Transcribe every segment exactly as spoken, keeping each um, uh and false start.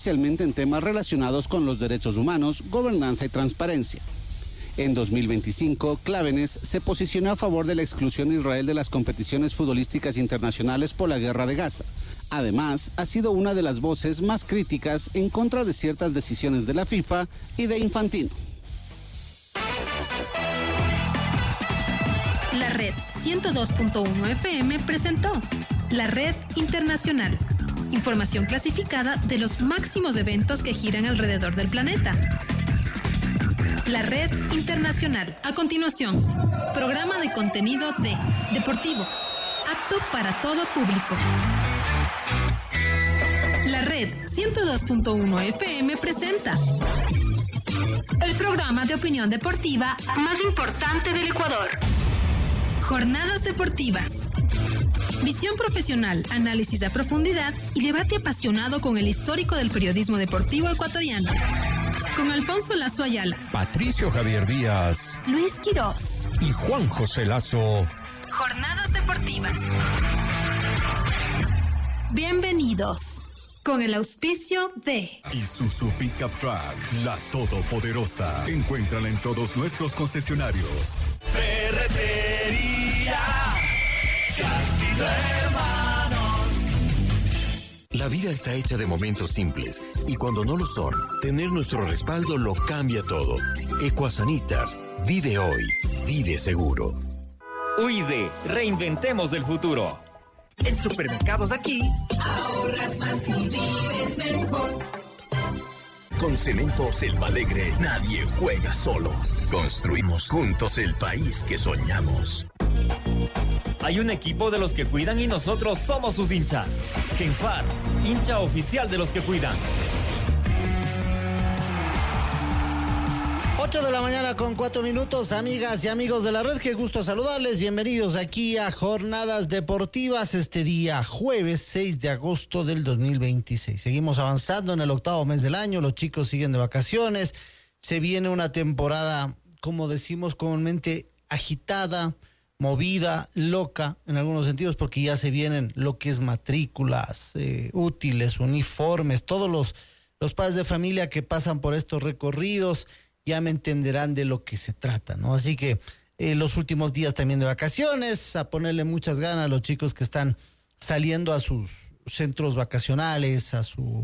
especialmente en temas relacionados con los derechos humanos, gobernanza y transparencia. En dos mil veinticinco, Clávenes se posicionó a favor de la exclusión de Israel de las competiciones futbolísticas internacionales por la guerra de Gaza. Además, ha sido una de las voces más críticas en contra de ciertas decisiones de la FIFA y de Infantino. La Red ciento dos punto uno F M presentó La Red Internacional. Información clasificada de los máximos eventos que giran alrededor del planeta. La Red Internacional. A continuación, programa de contenido de Deportivo, apto para todo público. La Red ciento dos punto uno F M presenta el programa de opinión deportiva más importante del Ecuador. Jornadas deportivas. Visión profesional, análisis a profundidad y debate apasionado con el histórico del periodismo deportivo ecuatoriano. Con Alfonso Lazo Ayala, Patricio Javier Díaz, Luis Quirós y Juan José Lazo. Jornadas deportivas. Bienvenidos. Con el auspicio de Isuzu Pickup Truck, la todopoderosa. Encuéntrala en todos nuestros concesionarios. Ferretería Castillo Hermanos. La vida está hecha de momentos simples y cuando no lo son, tener nuestro respaldo lo cambia todo. Ecuasanitas, vive hoy, vive seguro. U I D, reinventemos el futuro. En Supermercados Aquí, ahorras más y vives mejor. Con Cementos El Alegre, nadie juega solo. Construimos juntos el país que soñamos. Hay un equipo de los que cuidan y nosotros somos sus hinchas. Genfar, hincha oficial de los que cuidan. ocho de la mañana con cuatro minutos, amigas y amigos de la red, qué gusto saludarles, bienvenidos aquí a Jornadas Deportivas este día jueves seis de agosto del dos mil veintiséis. Seguimos avanzando en el octavo mes del año, los chicos siguen de vacaciones, se viene una temporada, como decimos comúnmente, agitada, movida, loca en algunos sentidos, porque ya se vienen lo que es matrículas, eh, útiles, uniformes, todos los, los padres de familia que pasan por estos recorridos ya me entenderán de lo que se trata, ¿no? Así que eh, los últimos días también de vacaciones, a ponerle muchas ganas a los chicos que están saliendo a sus centros vacacionales, a su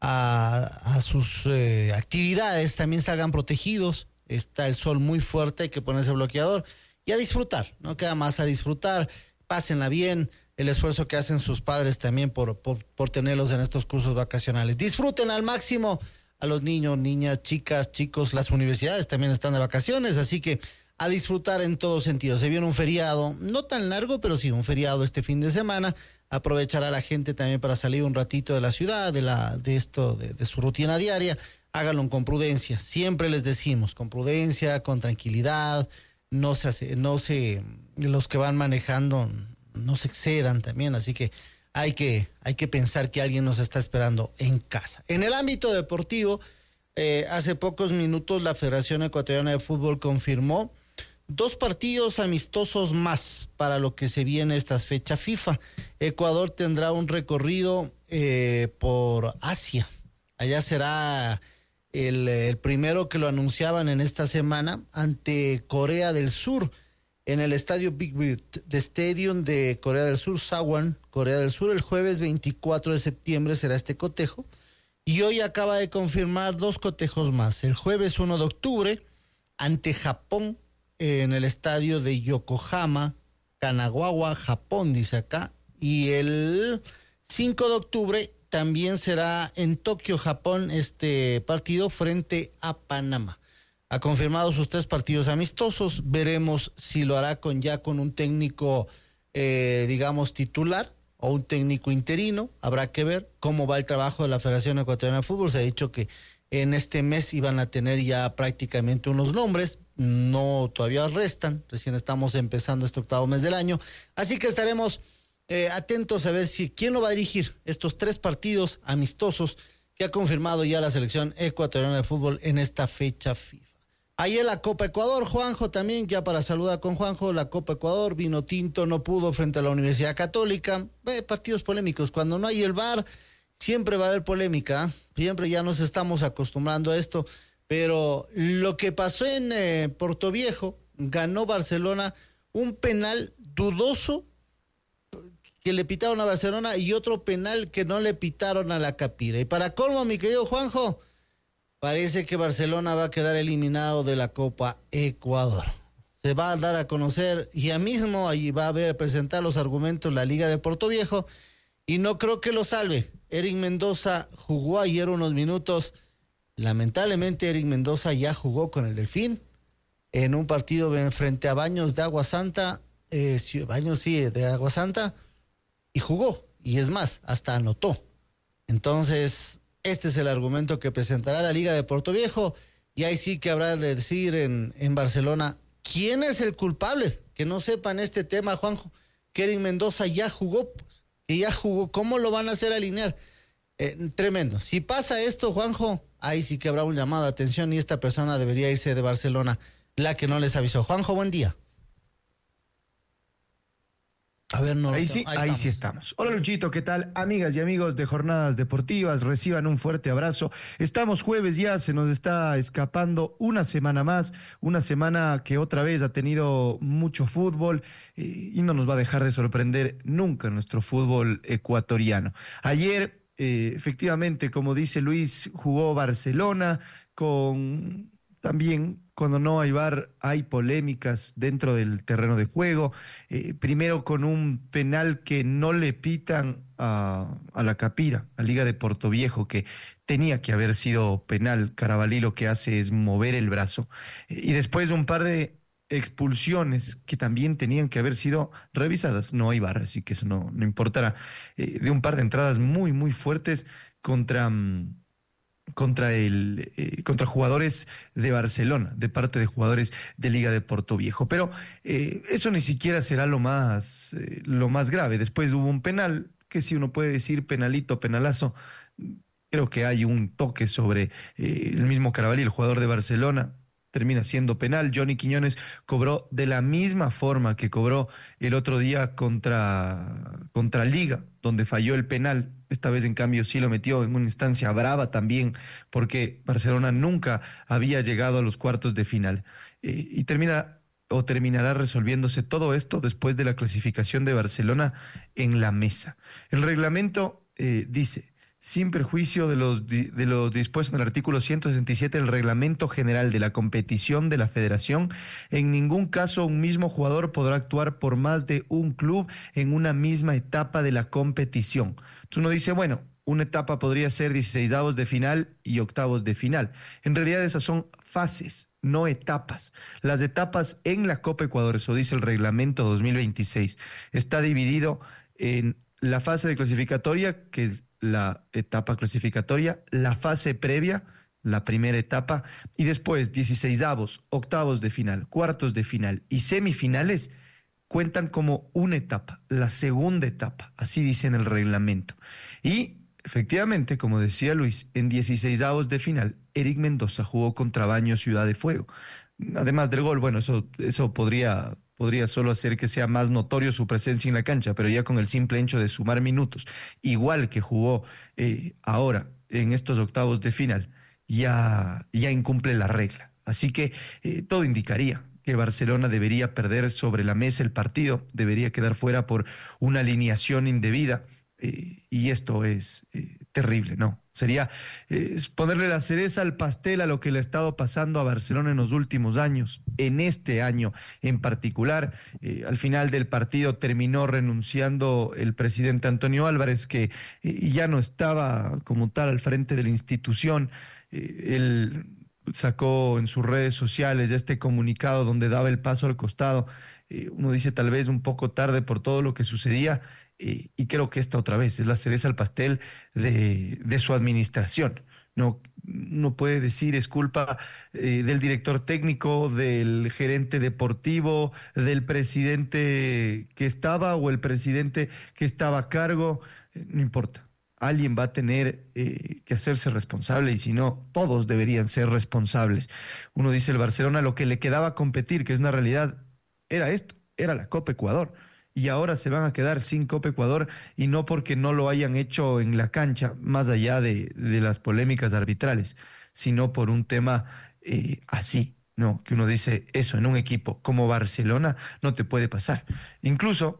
a, a sus eh, actividades, también salgan protegidos. Está el sol muy fuerte, hay que ponerse bloqueador y a disfrutar, no queda más, a disfrutar, pásenla bien, el esfuerzo que hacen sus padres también por, por, por tenerlos en estos cursos vacacionales. Disfruten al máximo a los niños, niñas, chicas, chicos, las universidades también están de vacaciones, así que a disfrutar en todo sentido. Se viene un feriado, no tan largo, pero sí un feriado este fin de semana. Aprovechará la gente también para salir un ratito de la ciudad, de la, de esto, de, de su rutina diaria. Háganlo con prudencia. Siempre les decimos, con prudencia, con tranquilidad. No se hace, no se, los que van manejando no se excedan también, así que hay que, hay que pensar que alguien nos está esperando en casa. En el ámbito deportivo, eh, hace pocos minutos la Federación Ecuatoriana de Fútbol confirmó dos partidos amistosos más para lo que se viene esta fecha FIFA. Ecuador tendrá un recorrido eh, por Asia. Allá será el, el primero que lo anunciaban en esta semana ante Corea del Sur. En el estadio Big Bird de Stadium de Corea del Sur, Sawan, Corea del Sur, el jueves veinticuatro de septiembre será este cotejo. Y hoy acaba de confirmar dos cotejos más. El jueves uno de octubre, ante Japón, eh, en el estadio de Yokohama, Kanagawa, Japón, dice acá. Y el cinco de octubre también será en Tokio, Japón, este partido frente a Panamá. Ha confirmado sus tres partidos amistosos. Veremos si lo hará con ya con un técnico, eh, digamos, titular o un técnico interino. Habrá que ver cómo va el trabajo de la Federación Ecuatoriana de Fútbol. Se ha dicho que en este mes iban a tener ya prácticamente unos nombres. No, todavía restan. Recién estamos empezando este octavo mes del año. Así que estaremos eh, atentos a ver si quién lo va a dirigir estos tres partidos amistosos que ha confirmado ya la selección ecuatoriana de fútbol en esta fecha FIFA. Ayer la Copa Ecuador, Juanjo también, ya para saludar con Juanjo, la Copa Ecuador, vino tinto, no pudo frente a la Universidad Católica. Eh, partidos polémicos, cuando no hay el V A R, siempre va a haber polémica, ¿eh? siempre ya nos estamos acostumbrando a esto, pero lo que pasó en eh, Portoviejo, ganó Barcelona un penal dudoso que le pitaron a Barcelona y otro penal que no le pitaron a la Capira. Y para colmo, mi querido Juanjo, parece que Barcelona va a quedar eliminado de la Copa Ecuador. Se va a dar a conocer ya mismo, allí va a ver presentar los argumentos la Liga de Portoviejo y no creo que lo salve. Eric Mendoza jugó ayer unos minutos. Lamentablemente Eric Mendoza ya jugó con el Delfín en un partido frente a Baños de Agua Santa, eh, Baños sí, de Agua Santa, y jugó, y es más, hasta anotó. Entonces, este es el argumento que presentará la Liga de Portoviejo, y ahí sí que habrá de decir en, en Barcelona, ¿quién es el culpable? Que no sepan este tema, Juanjo, que Eric Mendoza ya jugó, pues, que ya jugó, ¿cómo lo van a hacer alinear? Eh, tremendo. Si pasa esto, Juanjo, ahí sí que habrá un llamado de atención y esta persona debería irse de Barcelona, la que no les avisó. Juanjo, buen día. A ver, no. Ahí sí, ahí, ahí sí estamos. Hola Luchito, ¿qué tal? Amigas y amigos de Jornadas Deportivas, reciban un fuerte abrazo. Estamos jueves ya, se nos está escapando una semana más, una semana que otra vez ha tenido mucho fútbol eh, y no nos va a dejar de sorprender nunca nuestro fútbol ecuatoriano. Ayer, eh, efectivamente, como dice Luis, jugó Barcelona con... También, cuando no hay V A R, hay polémicas dentro del terreno de juego. Eh, primero con un penal que no le pitan a, a la Capira, a Liga de Portoviejo, que tenía que haber sido penal. Carabalí lo que hace es mover el brazo. Eh, y después un par de expulsiones que también tenían que haber sido revisadas. No hay V A R, así que eso no, no importará. Eh, de un par de entradas muy, muy fuertes contra... Um, contra el eh, contra jugadores de Barcelona, de parte de jugadores de Liga de Portoviejo. Pero eh, eso ni siquiera será lo más, eh, lo más grave. Después hubo un penal, que si uno puede decir penalito, penalazo, creo que hay un toque sobre eh, el mismo Carabalí, el jugador de Barcelona, termina siendo penal. Johnny Quiñones cobró de la misma forma que cobró el otro día contra, contra Liga, donde falló el penal. Esta vez, en cambio, sí lo metió en una instancia brava también, porque Barcelona nunca había llegado a los cuartos de final. Eh, y termina o terminará resolviéndose todo esto después de la clasificación de Barcelona en la mesa. El reglamento eh, dice... sin perjuicio de los, de lo dispuesto en el artículo ciento sesenta y siete del Reglamento General de la Competición de la Federación, en ningún caso un mismo jugador podrá actuar por más de un club en una misma etapa de la competición. Entonces uno dice, bueno, una etapa podría ser dieciseisavos de final y octavos de final. En realidad esas son fases, no etapas. Las etapas en la Copa Ecuador, eso dice el Reglamento dos mil veintiséis, está dividido en la fase de clasificatoria, que es la etapa clasificatoria, la fase previa, la primera etapa, y después dieciseisavos, octavos de final, cuartos de final y semifinales cuentan como una etapa, la segunda etapa, así dice en el reglamento. Y efectivamente, como decía Luis, en dieciseisavos de final, Eric Mendoza jugó contra Baños Ciudad de Fuego. Además del gol, bueno, eso, eso podría... podría solo hacer que sea más notorio su presencia en la cancha, pero ya con el simple hecho de sumar minutos, igual que jugó eh, ahora en estos octavos de final, ya, ya incumple la regla. Así que eh, todo indicaría que Barcelona debería perder sobre la mesa el partido, debería quedar fuera por una alineación indebida, eh, y esto es eh, terrible, ¿no? Sería eh, ponerle la cereza al pastel a lo que le ha estado pasando a Barcelona en los últimos años, en este año en particular. Eh, al final del partido terminó renunciando el presidente Antonio Álvarez, que eh, ya no estaba como tal al frente de la institución. Eh, él sacó en sus redes sociales este comunicado donde daba el paso al costado. Eh, uno dice tal vez un poco tarde por todo lo que sucedía. Eh, y creo que esta otra vez es la cereza al pastel de, de su administración. No, no puede decir es culpa eh, del director técnico, del gerente deportivo, del presidente que estaba o el presidente que estaba a cargo. Eh, no importa. Alguien va a tener eh, que hacerse responsable, y si no, todos deberían ser responsables. Uno dice el Barcelona lo que le quedaba competir, que es una realidad, era esto, era la Copa Ecuador. y ahora se van a quedar sin Copa Ecuador, y no porque no lo hayan hecho en la cancha, más allá de, de las polémicas arbitrales, sino por un tema eh, así, ¿no? Que uno dice, eso en un equipo como Barcelona no te puede pasar. Incluso,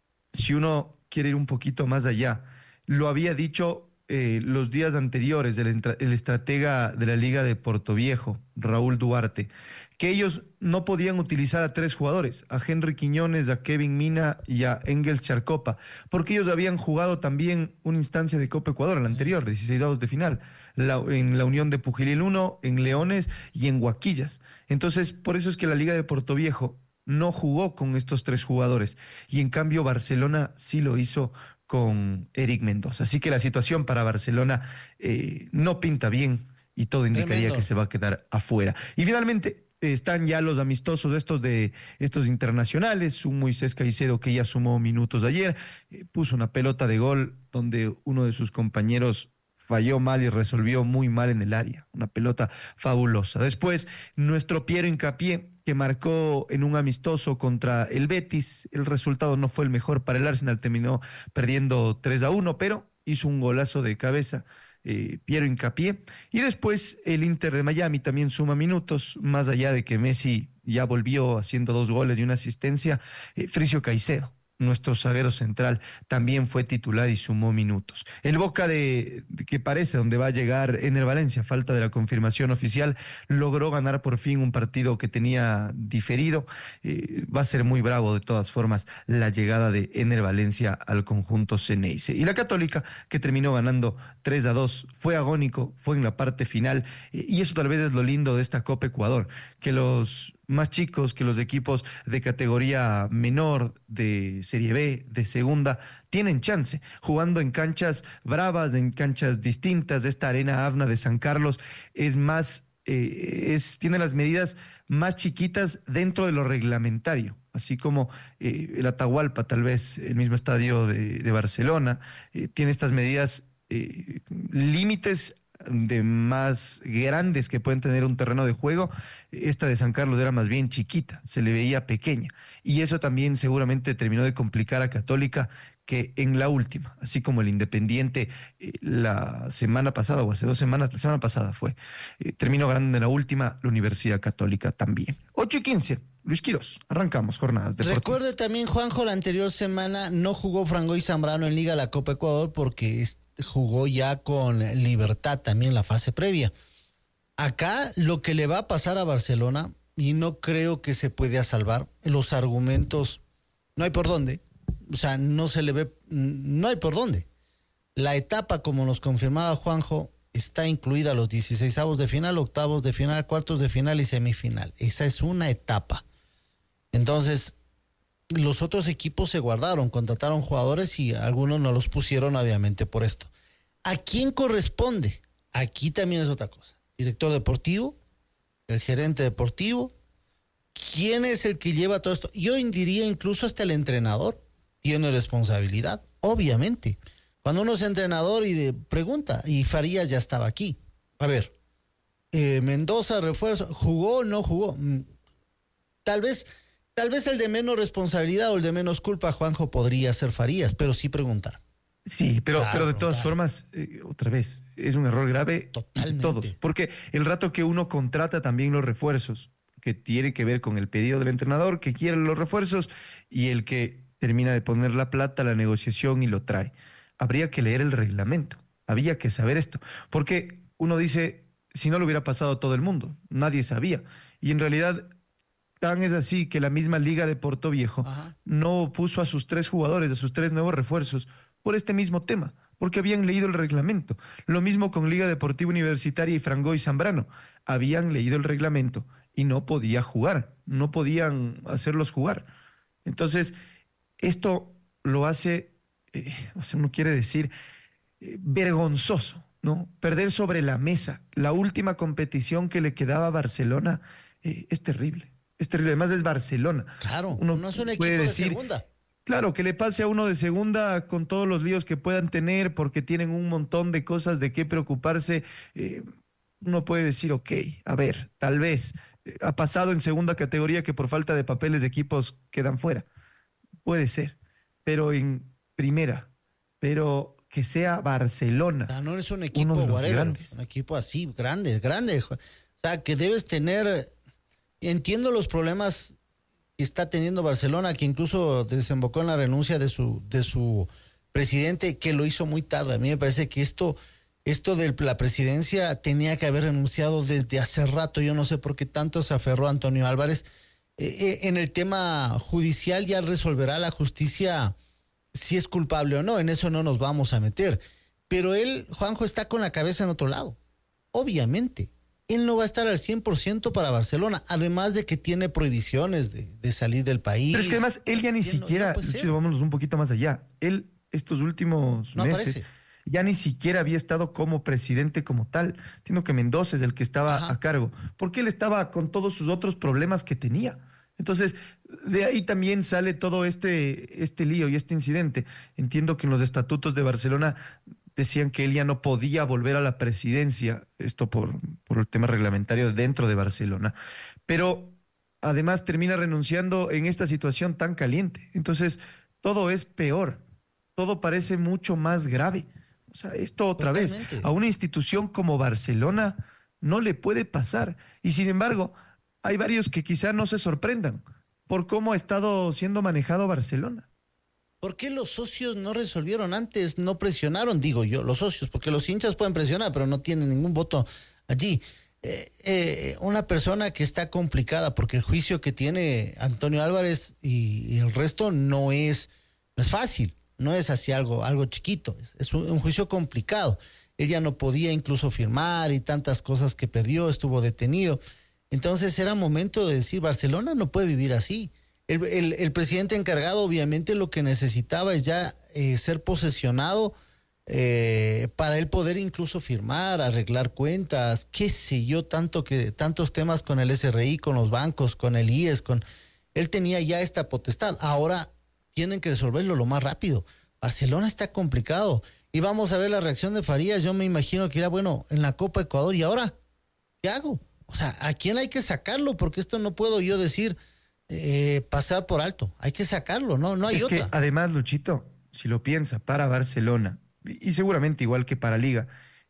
si uno quiere ir un poquito más allá, lo había dicho eh, los días anteriores el, estra- el estratega de la Liga de Portoviejo, Raúl Duarte, que ellos no podían utilizar a tres jugadores, a Henry Quiñones, a Kevin Mina y a Engels Charcopa, porque ellos habían jugado también una instancia de Copa Ecuador, la anterior, dieciseisavos de final, la, en la Unión de Pujilil uno, en Leones y en Huaquillas. Entonces, por eso es que la Liga de Portoviejo no jugó con estos tres jugadores, y en cambio Barcelona sí lo hizo con Eric Mendoza. Así que la situación para Barcelona eh, no pinta bien, y todo indicaría Tremendo. que se va a quedar afuera. Y finalmente están ya los amistosos estos de estos internacionales, un Moisés Caicedo que ya sumó minutos ayer, eh, puso una pelota de gol donde uno de sus compañeros falló mal y resolvió muy mal en el área, una pelota fabulosa. Después, nuestro Piero Hincapié, que marcó en un amistoso contra el Betis, el resultado no fue el mejor para el Arsenal, terminó perdiendo tres a uno, pero hizo un golazo de cabeza. Eh, Piero Hincapié, y después el Inter de Miami también suma minutos, más allá de que Messi ya volvió haciendo dos goles y una asistencia. eh, Fricio Caicedo, nuestro zaguero central, también fue titular y sumó minutos. El Boca de, de que parece donde va a llegar Ener Valencia, falta de la confirmación oficial, logró ganar por fin un partido que tenía diferido. Eh, va a ser muy bravo de todas formas la llegada de Ener Valencia al conjunto Ceneice. Y la Católica, que terminó ganando tres a dos, fue agónico, fue en la parte final, eh, y eso tal vez es lo lindo de esta Copa Ecuador, que los más chicos, que los equipos de categoría menor, de Serie B, de segunda, tienen chance, jugando en canchas bravas, en canchas distintas. Esta Arena Avna de San Carlos es más, eh, es, tiene las medidas más chiquitas dentro de lo reglamentario, así como eh, el Atahualpa, tal vez el mismo estadio de, de Barcelona, eh, tiene estas medidas eh, límites de más grandes que pueden tener un terreno de juego. Esta de San Carlos era más bien chiquita, se le veía pequeña, y eso también seguramente terminó de complicar a Católica, que en la última, así como el Independiente eh, la semana pasada o hace dos semanas, la semana pasada fue, eh, terminó ganando en la última la Universidad Católica también. ocho y quince, Luis Quiroz, arrancamos jornadas deportivas. Recuerde también, Juanjo, la anterior semana no jugó Frangoy Zambrano en Liga la Copa Ecuador porque jugó ya con Libertad también la fase previa. Acá lo que le va a pasar a Barcelona, y no creo que se pueda salvar, los argumentos, no hay por dónde, o sea, no se le ve, no hay por dónde. La etapa, como nos confirmaba Juanjo, está incluida los dieciseisavos de final, octavos de final, cuartos de final y semifinal. Esa es una etapa. Entonces, los otros equipos se guardaron, contrataron jugadores y algunos no los pusieron obviamente por esto. ¿A quién corresponde? Aquí también es otra cosa. Director deportivo, el gerente deportivo, ¿quién es el que lleva todo esto? Yo diría incluso hasta el entrenador tiene responsabilidad, obviamente. Cuando uno es entrenador y de pregunta, y Farías ya estaba aquí. A ver, eh, Mendoza, refuerzo, ¿jugó o no jugó? Tal vez... Tal vez el de menos responsabilidad o el de menos culpa, Juanjo, podría ser Farías, pero sí preguntar. Sí, pero, claro, pero de todas claro. formas, eh, otra vez, es un error grave. Totalmente. De todos, porque el rato que uno contrata también los refuerzos, que tiene que ver con el pedido del entrenador, que quiere los refuerzos, y el que termina de poner la plata, la negociación y lo trae. Habría que leer el reglamento, había que saber esto, porque uno dice, si no lo hubiera pasado a todo el mundo, nadie sabía, y en realidad... Tan es así que la misma Liga de Portoviejo Ajá. no puso a sus tres jugadores, a sus tres nuevos refuerzos, por este mismo tema, porque habían leído el reglamento. Lo mismo con Liga Deportiva Universitaria y Frangoy Zambrano. Habían leído el reglamento y no podía jugar, no podían hacerlos jugar. Entonces, esto lo hace, eh, o sea, uno quiere decir, eh, vergonzoso, ¿no? Perder sobre la mesa la última competición que le quedaba a Barcelona eh, es terrible. Es terrible, además es Barcelona. Claro, uno no es un equipo puede decir, de segunda. Claro, que le pase a uno de segunda con todos los líos que puedan tener, porque tienen un montón de cosas de qué preocuparse. Eh, uno puede decir, ok, a ver, tal vez eh, ha pasado en segunda categoría que por falta de papeles de equipos quedan fuera. Puede ser, pero en primera, pero que sea Barcelona. Ah, no es un equipo whatever, un equipo así, grande, grande. O sea, que debes tener, entiendo los problemas que está teniendo Barcelona, que incluso desembocó en la renuncia de su, de su presidente, que lo hizo muy tarde. A mí me parece que esto, esto de la presidencia tenía que haber renunciado desde hace rato. Yo no sé por qué tanto se aferró a Antonio Álvarez. Eh, en el tema judicial ya resolverá la justicia si es culpable o no, en eso no nos vamos a meter. Pero él, Juanjo, está con la cabeza en otro lado. Obviamente, él no va a estar al cien por ciento para Barcelona, además de que tiene prohibiciones de, de salir del país. Pero es que además él ya ni siquiera, no, no vámonos un poquito más allá, él estos últimos no meses aparece. Ya ni siquiera había estado como presidente como tal. Entiendo que Mendoza es el que estaba Ajá. a cargo, porque él estaba con todos sus otros problemas que tenía. Entonces, de ahí también sale todo este, este lío y este incidente. Entiendo que en los estatutos de Barcelona decían que él ya no podía volver a la presidencia, esto por, por el tema reglamentario dentro de Barcelona, pero además termina renunciando en esta situación tan caliente. Entonces, todo es peor, todo parece mucho más grave. O sea, esto otra Totalmente. vez, a una institución como Barcelona no le puede pasar. Y sin embargo, hay varios que quizá no se sorprendan por cómo ha estado siendo manejado Barcelona. ¿Por qué los socios no resolvieron antes, no presionaron, digo yo, los socios? Porque los hinchas pueden presionar, pero no tienen ningún voto allí. Eh, eh, una persona que está complicada, porque el juicio que tiene Antonio Álvarez y, y el resto no es, no es fácil, no es así algo, algo chiquito, es, es un, un juicio complicado. Él ya no podía incluso firmar y tantas cosas que perdió, estuvo detenido. Entonces era momento de decir, Barcelona no puede vivir así. El, el, el presidente encargado obviamente lo que necesitaba es ya eh, ser posesionado eh, para él poder incluso firmar, arreglar cuentas, qué sé yo, tanto que, tantos temas con el S R I, con los bancos, con el I E S, con él tenía ya esta potestad. Ahora tienen que resolverlo lo más rápido. Barcelona está complicado. Y vamos a ver la reacción de Farías. Yo me imagino que era, bueno, en la Copa Ecuador, ¿y ahora qué hago? O sea, ¿a quién hay que sacarlo? Porque esto no puedo yo decir, eh, pasar por alto. Hay que sacarlo, no, no hay es otra. Es que además, Luchito, si lo piensa, para Barcelona, y seguramente igual que para Liga,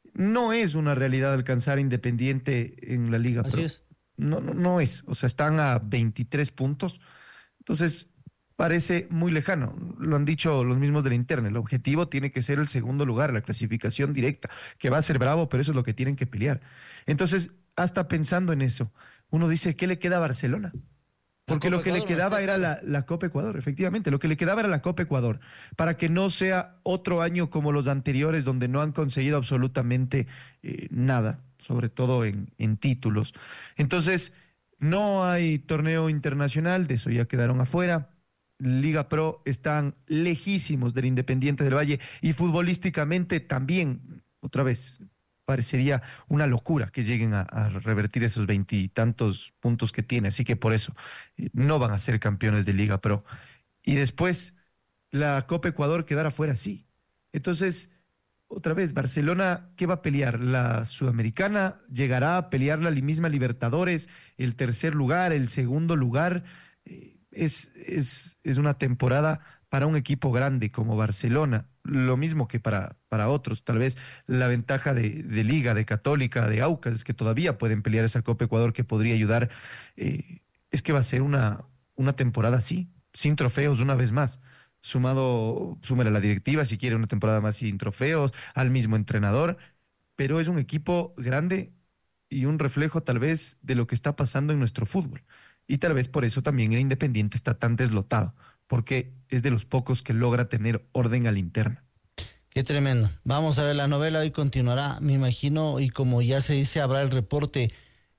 no es una realidad alcanzar Independiente en la Liga. Así Pro. es. No, no, no es. O sea, están a veintitrés puntos. Entonces, parece muy lejano. Lo han dicho los mismos de la interna. El objetivo tiene que ser el segundo lugar, la clasificación directa, que va a ser bravo, pero eso es lo que tienen que pelear. Entonces, hasta pensando en eso, uno dice, ¿qué le queda a Barcelona? Porque lo que Ecuador le quedaba era la, la Copa Ecuador, efectivamente, lo que le quedaba era la Copa Ecuador, para que no sea otro año como los anteriores, donde no han conseguido absolutamente eh, nada, sobre todo en, en títulos. Entonces, no hay torneo internacional, de eso ya quedaron afuera. Liga Pro están lejísimos del Independiente del Valle y futbolísticamente también, otra vez, parecería una locura que lleguen a, a revertir esos veintitantos puntos que tiene, así que por eso eh, no van a ser campeones de Liga Pro. Y después la Copa Ecuador quedará fuera, sí. Entonces, otra vez, Barcelona, ¿qué va a pelear? ¿La Sudamericana? ¿Llegará a pelear la misma Libertadores? ¿El tercer lugar? ¿El segundo lugar? Eh, es, es, es una temporada para un equipo grande como Barcelona, lo mismo que para, para otros. Tal vez la ventaja de, de Liga, de Católica, de Aucas, es que todavía pueden pelear esa Copa Ecuador que podría ayudar. Eh, es que va a ser una, una temporada así, sin trofeos una vez más. Sumado, súmale a la directiva si quiere una temporada más sin trofeos, al mismo entrenador, pero es un equipo grande y un reflejo tal vez de lo que está pasando en nuestro fútbol. Y tal vez por eso también el Independiente está tan deslotado, porque es de los pocos que logra tener orden a la interna. Qué tremendo. Vamos a ver, la novela hoy continuará, me imagino, y como ya se dice, habrá el reporte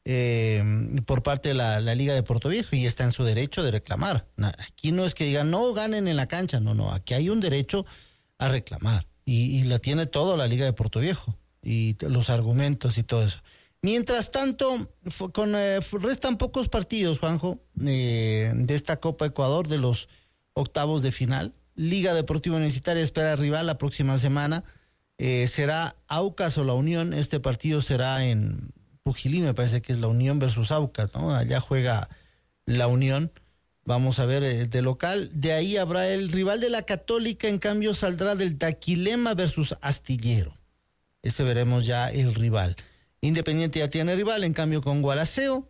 eh, por parte de la, la Liga de Puerto Viejo y está en su derecho de reclamar. Aquí no es que digan, no ganen en la cancha, no, no, aquí hay un derecho a reclamar y, y la tiene todo la Liga de Puerto Viejo y los argumentos y todo eso. Mientras tanto, con, eh, restan pocos partidos, Juanjo, eh, de esta Copa Ecuador, de los octavos de final. Liga Deportiva Universitaria espera rival la próxima semana. Eh, será Aucas o La Unión. Este partido será en Pujilí, me parece que es La Unión versus Aucas, ¿no? Allá juega La Unión. Vamos a ver eh, de local. De ahí habrá el rival de la Católica, en cambio saldrá del Daquilema versus Astillero. Ese veremos ya el rival. Independiente ya tiene rival, en cambio con Gualaceo.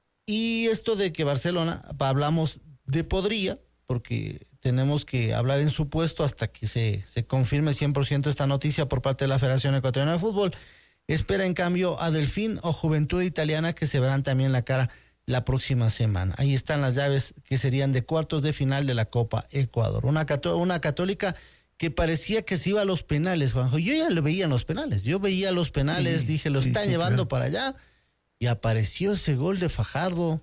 Y esto de que Barcelona, hablamos de podría, porque tenemos que hablar en supuesto hasta que se, se confirme cien por ciento esta noticia por parte de la Federación Ecuatoriana de Fútbol. Espera en cambio a Delfín o Juventud Italiana, que se verán también la cara la próxima semana. Ahí están las llaves que serían de cuartos de final de la Copa Ecuador. Una, cató- una Católica que parecía que se iba a los penales, Juanjo. Yo ya lo veía en los penales. Yo veía los penales, sí, dije, lo sí, están sí, llevando claro. para allá. Y apareció ese gol de Fajardo.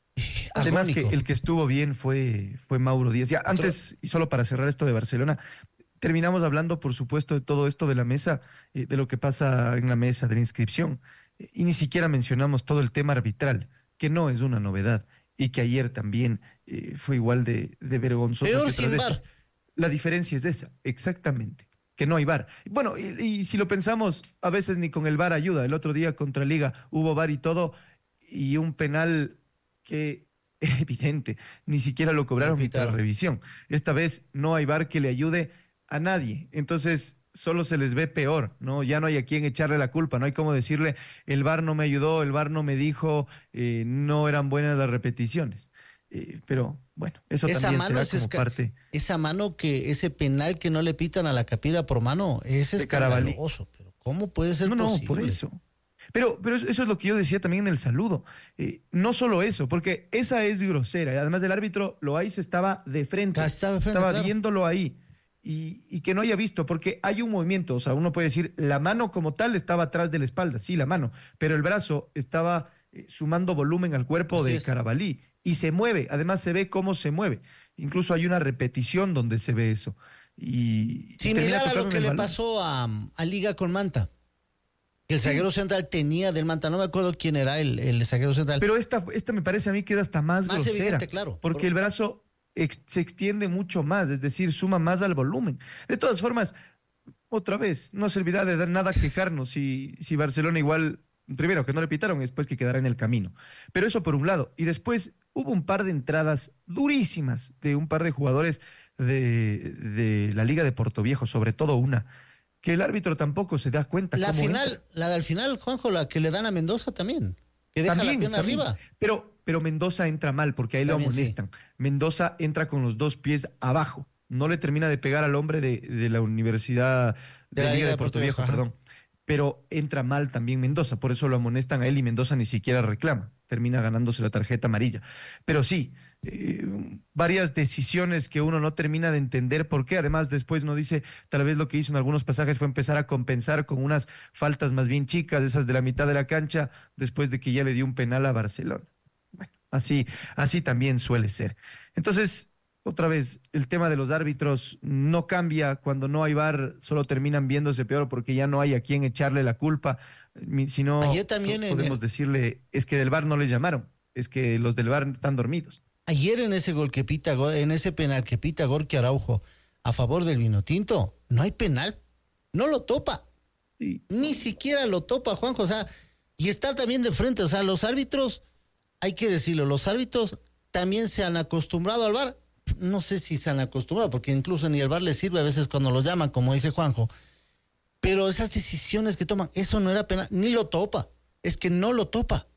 Además agónico. que el que estuvo bien fue, fue Mauro Díaz. Ya, antes, y solo para cerrar esto de Barcelona, terminamos hablando, por supuesto, de todo esto de la mesa, eh, de lo que pasa en la mesa de la inscripción. Eh, y ni siquiera mencionamos todo el tema arbitral, que no es una novedad, y que ayer también eh, fue igual de, de vergonzoso. Peor que sin otras V A R. veces. La diferencia es esa, exactamente, que no hay V A R. Bueno, y, y si lo pensamos, a veces ni con el V A R ayuda. El otro día contra Liga hubo V A R y todo, y un penal que era evidente, ni siquiera lo cobraron ni la revisión. Esta vez no hay V A R que le ayude a nadie, entonces solo se les ve peor, ¿no? Ya no hay a quien echarle la culpa, no hay como decirle, el V A R no me ayudó, el V A R no me dijo, eh, no eran buenas las repeticiones. Eh, pero bueno, eso esa también mano será como esca- parte. Esa mano que, ese penal que no le pitan a la Capira por mano, es escandaloso, pero ¿cómo puede ser no, posible? No, por eso. Pero, pero eso, eso es lo que yo decía también en el saludo. Eh, no solo eso, porque esa es grosera. Y además del árbitro, Loaiza estaba de frente. Estaba, de frente, estaba claro. viéndolo ahí. Y, y que no haya visto, porque hay un movimiento. O sea, uno puede decir, la mano como tal estaba atrás de la espalda. Sí, la mano. Pero el brazo estaba eh, sumando volumen al cuerpo Así de es. Carabalí. Y se mueve. Además se ve cómo se mueve. Incluso hay una repetición donde se ve eso. Y, y Similar a lo que le balón. pasó a, a Liga con Manta. El zaguero central tenía del Manta, no me acuerdo quién era el, el zaguero central. Pero esta, esta me parece a mí que es hasta más, Más grosera. evidente, claro. Porque Por- el brazo ex- se extiende mucho más, es decir, suma más al volumen. De todas formas, otra vez, no servirá de dar nada quejarnos si, si Barcelona igual, primero que no le pitaron, después que quedará en el camino. Pero eso por un lado. Y después hubo un par de entradas durísimas de un par de jugadores de, de la Liga de Portoviejo, sobre todo una, que el árbitro tampoco se da cuenta. La cómo final, entra. la del final, Juanjo, la que le dan a Mendoza también, que deja También, la pierna también. arriba. Pero, pero Mendoza entra mal porque ahí También, lo amonestan. Mendoza entra con los dos pies abajo. No le termina de pegar al hombre de, de la Universidad de, De la la Liga Liga de de Puerto Viejo, Puerto Viejo, perdón. Pero entra mal también Mendoza, por eso lo amonestan a él y Mendoza ni siquiera reclama. Termina ganándose la tarjeta amarilla. Pero sí, eh, varias decisiones que uno no termina de entender por qué. Además, después no dice, tal vez lo que hizo en algunos pasajes fue empezar a compensar con unas faltas más bien chicas, esas de la mitad de la cancha, después de que ya le dio un penal a Barcelona. Bueno, así, así también suele ser. Entonces, otra vez, el tema de los árbitros no cambia cuando no hay V A R, solo terminan viéndose peor porque ya no hay a quien echarle la culpa, sino Ayer también en podemos el- decirle, es que del V A R no les llamaron, es que los del V A R están dormidos. Ayer en ese gol que pita, Go- en ese penal que pita Gorky Araujo a favor del Vinotinto, no hay penal, no lo topa, Sí. ni siquiera lo topa, Juanjo, o sea, y está también de frente, o sea, los árbitros, hay que decirlo, los árbitros también se han acostumbrado al V A R, no sé si se han acostumbrado, porque incluso ni el V A R les sirve a veces cuando los llaman, como dice Juanjo, pero esas decisiones que toman, eso no era penal, ni lo topa, es que no lo topa.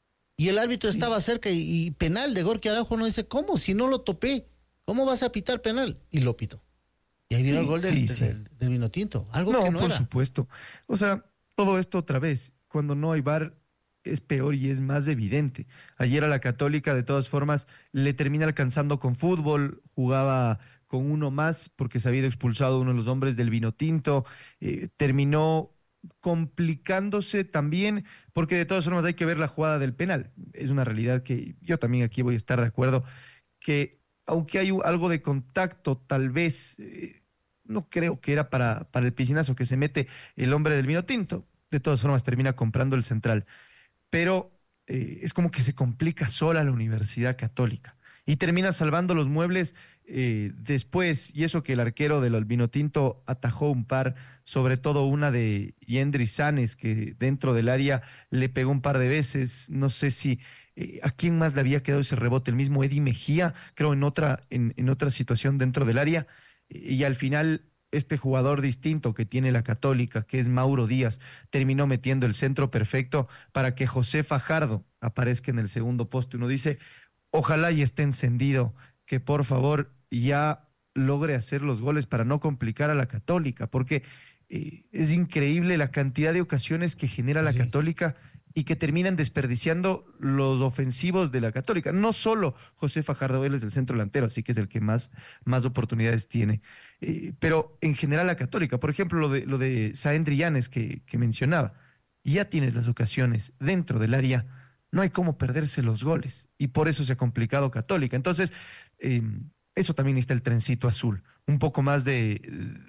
Y el árbitro estaba cerca y, y penal de Gorky Araujo no dice, ¿cómo? Si no lo topé, ¿cómo vas a pitar penal? Y lo pitó. Y ahí vino Sí, el gol del, sí, del, sí. del, del Vinotinto, algo No, que no por era. supuesto. O sea, todo esto otra vez, cuando no hay V A R es peor y es más evidente. Ayer a la Católica, de todas formas, le termina alcanzando con fútbol, jugaba con uno más porque se había expulsado uno de los hombres del Vinotinto, eh, terminó complicándose también, porque de todas formas hay que ver la jugada del penal. Es una realidad que yo también aquí voy a estar de acuerdo, que aunque hay u- algo de contacto, tal vez, eh, no creo que era para, para el piscinazo que se mete el hombre del Vinotinto. De todas formas termina comprando el central. Pero eh, es como que se complica sola la Universidad Católica y termina salvando los muebles eh, después, y eso que el arquero del Vinotinto atajó un par, sobre todo una de Yendry Sanes, que dentro del área le pegó un par de veces. No sé si Eh, ¿A quién más le había quedado ese rebote? El mismo Eddie Mejía, creo, en otra, en, en otra situación dentro del área. Y al final, este jugador distinto que tiene la Católica, que es Mauro Díaz, terminó metiendo el centro perfecto para que José Fajardo aparezca en el segundo poste. Uno dice, ojalá y esté encendido, que por favor ya logre hacer los goles para no complicar a la Católica, porque eh, es increíble la cantidad de ocasiones que genera la sí. Católica y que terminan desperdiciando los ofensivos de la Católica. No solo José Fajardo, él es el centro delantero, así que es el que más, más oportunidades tiene. Eh, pero en general la Católica, por ejemplo, lo de, lo de Saendri Llanes que, que mencionaba, ya tienes las ocasiones dentro del área, no hay cómo perderse los goles, y por eso se ha complicado Católica. Entonces, eh, eso también está el trencito azul, un poco más de...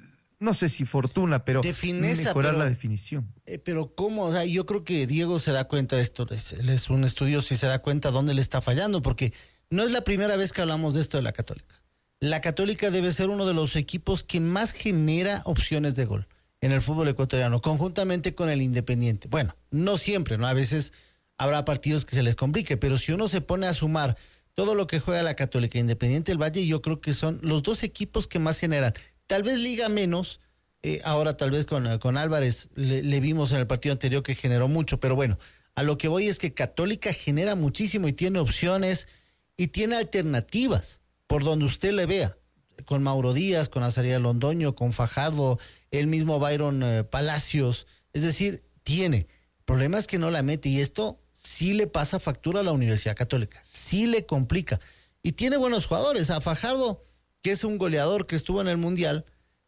no sé si fortuna, pero Defineza, mejorar pero, la definición. Eh, pero cómo, o sea, yo creo que Diego se da cuenta de esto, es, él es un estudioso y se da cuenta dónde le está fallando, porque no es la primera vez que hablamos de esto de la Católica. La Católica debe ser uno de los equipos que más genera opciones de gol en el fútbol ecuatoriano, conjuntamente con el Independiente. Bueno, no siempre, ¿no? A veces habrá partidos que se les complique, pero si uno se pone a sumar todo lo que juega la Católica e Independiente del Valle, yo creo que son los dos equipos que más generan. Tal vez Liga menos, eh, ahora tal vez con, con Álvarez le, le vimos en el partido anterior que generó mucho, pero bueno, a lo que voy es que Católica genera muchísimo y tiene opciones y tiene alternativas por donde usted le vea, con Mauro Díaz, con Azariel Londoño, con Fajardo, el mismo Byron eh, Palacios, es decir, tiene. El problema es que no la mete y esto sí le pasa factura a la Universidad Católica, sí le complica. Y tiene buenos jugadores, a Fajardo, que es un goleador que estuvo en el Mundial,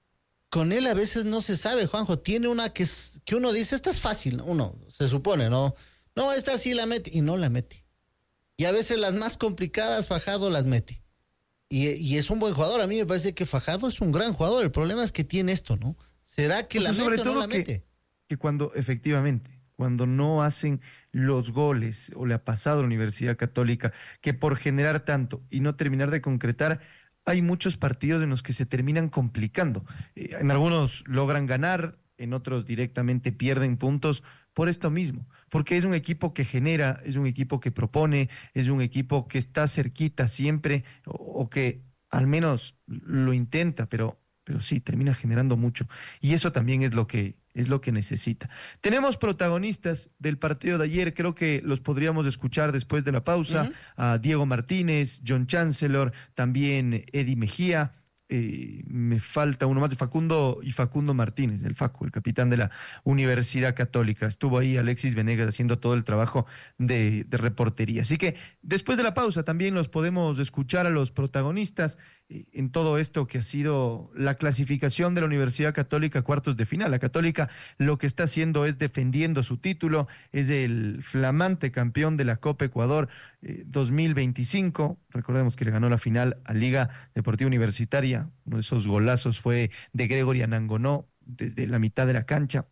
con él a veces no se sabe, Juanjo, tiene una que, es, que uno dice, esta es fácil, uno se supone, ¿no? No, esta sí la mete, y no la mete. Y a veces las más complicadas Fajardo las mete. Y, y es un buen jugador, a mí me parece que Fajardo es un gran jugador, el problema es que tiene esto, ¿no? ¿Será que pues la mete o no la que, mete? Que cuando, efectivamente, cuando no hacen los goles, o le ha pasado a la Universidad Católica, que por generar tanto y no terminar de concretar, hay muchos partidos en los que se terminan complicando. Eh, en algunos logran ganar, en otros directamente pierden puntos por esto mismo, porque es un equipo que genera, es un equipo que propone, es un equipo que está cerquita siempre, o, o que al menos lo intenta, pero, pero sí, termina generando mucho. Y eso también es lo que, es lo que necesita. Tenemos protagonistas del partido de ayer, creo que los podríamos escuchar después de la pausa, uh-huh. a Diego Martínez, John Chancellor, también Eddie Mejía, eh, me falta uno más de Facundo y Facundo Martínez, el Facu, el capitán de la Universidad Católica. Estuvo ahí Alexis Venegas haciendo todo el trabajo de, de reportería. Así que después de la pausa también los podemos escuchar a los protagonistas eh, en todo esto que ha sido la clasificación de la Universidad Católica a cuartos de final. La Católica lo que está haciendo es defendiendo su título, es el flamante campeón de la Copa Ecuador eh, dos mil veinticinco. Recordemos que le ganó la final a Liga Deportiva Universitaria. Uno de esos golazos fue de Gregory Anangonó desde la mitad de la cancha.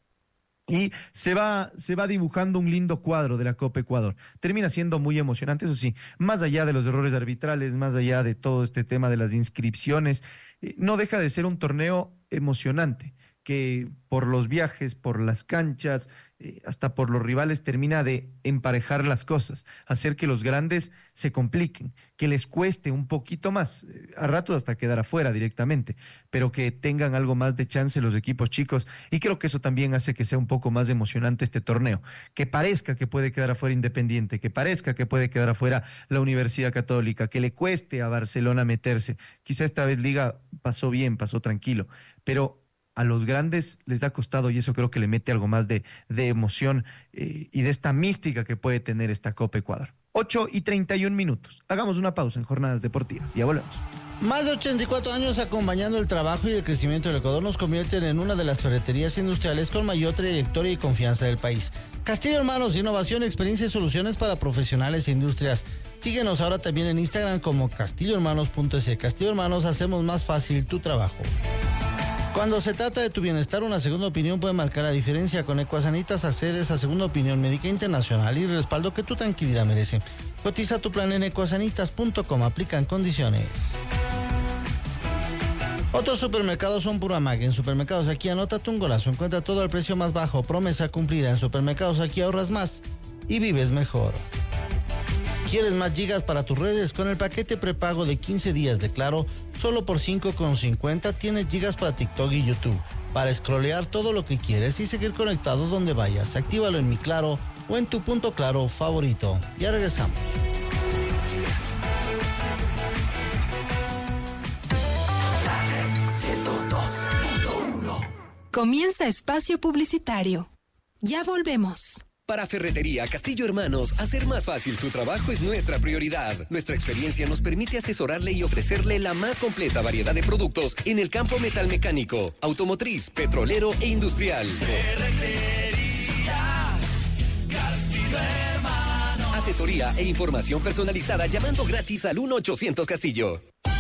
Y se va, se va dibujando un lindo cuadro de la Copa Ecuador. Termina siendo muy emocionante, eso sí, más allá de los errores arbitrales, más allá de todo este tema de las inscripciones, eh, no deja de ser un torneo emocionante, que por los viajes, por las canchas, eh, hasta por los rivales termina de emparejar las cosas, hacer que los grandes se compliquen, que les cueste un poquito más, eh, a ratos hasta quedar afuera directamente, pero que tengan algo más de chance los equipos chicos, y creo que eso también hace que sea un poco más emocionante este torneo, que parezca que puede quedar afuera Independiente, que parezca que puede quedar afuera la Universidad Católica, que le cueste a Barcelona meterse. Quizá esta vez Liga pasó bien, pasó tranquilo, pero a los grandes les ha costado, y eso creo que le mete algo más de, de emoción eh, y de esta mística que puede tener esta Copa Ecuador. ocho y treinta y un minutos. Hagamos una pausa en Jornadas Deportivas. Ya volvemos. Más de ochenta y cuatro años acompañando el trabajo y el crecimiento del Ecuador nos convierten en una de las ferreterías industriales con mayor trayectoria y confianza del país. Castillo Hermanos, innovación, experiencia y soluciones para profesionales e industrias. Síguenos ahora también en Instagram como castillo hermanos punto es. Castillo Hermanos, hacemos más fácil tu trabajo. Cuando se trata de tu bienestar, una segunda opinión puede marcar la diferencia. Con Ecuasanitas accedes a segunda opinión médica internacional y respaldo que tu tranquilidad merece. Cotiza tu plan en ecuasanitas punto com. Aplican condiciones. Otros supermercados son Puramag. En Supermercados Aquí anótate un golazo. Encuentra todo al precio más bajo. Promesa cumplida. En Supermercados Aquí ahorras más y vives mejor. ¿Quieres más gigas para tus redes? Con el paquete prepago de quince días de Claro, solo por cinco con cincuenta tienes gigas para TikTok y YouTube, para scrollear todo lo que quieres y seguir conectado donde vayas. Actívalo en Mi Claro o en tu punto Claro favorito. Ya regresamos. Comienza espacio publicitario. Ya volvemos. Para Ferretería Castillo Hermanos, hacer más fácil su trabajo es nuestra prioridad. Nuestra experiencia nos permite asesorarle y ofrecerle la más completa variedad de productos en el campo metalmecánico, automotriz, petrolero e industrial. Ferretería Castillo Hermanos. Asesoría e información personalizada llamando gratis al uno ochocientos Castillo.